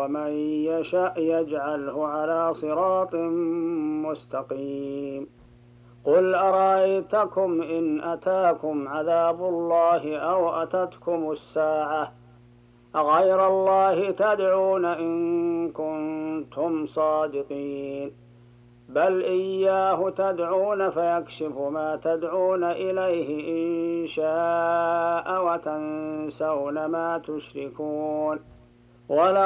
ومن يشأ يجعله على صراط مستقيم. قل أرأيتكم إن أتاكم عذاب الله أو أتتكم الساعة أغير الله تدعون إن كنتم صادقين؟ بل إياه تدعون فيكشف ما تدعون إليه إن شاء وتنسون ما تشركون.